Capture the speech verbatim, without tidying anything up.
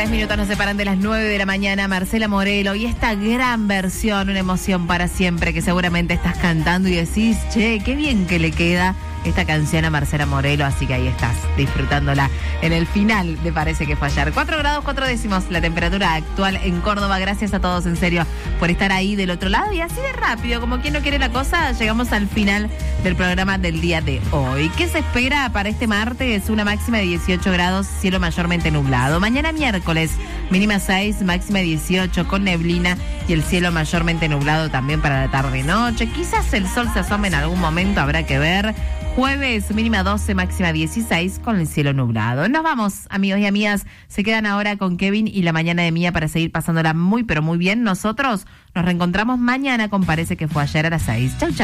Tres minutos nos separan de las nueve de la mañana. Marcela Morelo y esta gran versión, una emoción para siempre, que seguramente estás cantando y decís, che, qué bien que le queda esta canción a Marcela Morelo, así que ahí estás disfrutándola en el final de Parece que fue ayer. Cuatro grados, cuatro décimos la temperatura actual en Córdoba. Gracias a todos, en serio, por estar ahí del otro lado y así de rápido, como quien no quiere la cosa, llegamos al final del programa del día de hoy. ¿Qué se espera para este martes? Una máxima de dieciocho grados, cielo mayormente nublado. Mañana miércoles, mínima seis, máxima dieciocho, con neblina y el cielo mayormente nublado también para la tarde y noche. Quizás el sol se asome en algún momento, habrá que ver. Jueves, mínima doce, máxima dieciséis, con el cielo nublado. Nos vamos, amigos y amigas. Se quedan ahora con Kevin y la mañana de Mía para seguir pasándola muy, pero muy bien. Nosotros nos reencontramos mañana con Parece que fue ayer a las seis. Chau, chau.